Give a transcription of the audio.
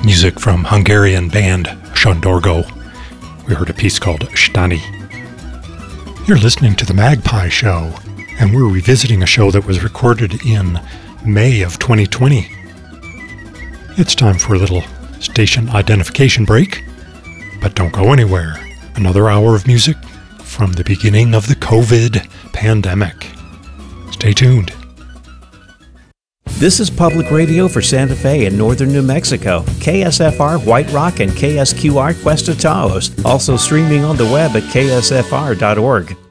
with music from Hungarian band Shondorgo. We heard a piece called Stani. You're listening to The Magpie Show, and we're revisiting a show that was recorded in May of 2020. It's time for a little station identification break, but don't go anywhere. Another hour of music from the beginning of the COVID pandemic. Stay tuned. This is public radio for Santa Fe and northern New Mexico. KSFR White Rock and KSQR Cuesta Taos. Also streaming on the web at ksfr.org.